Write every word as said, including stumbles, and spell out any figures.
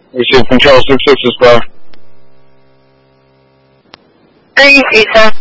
Receive control six six is clear. Three, three, seven.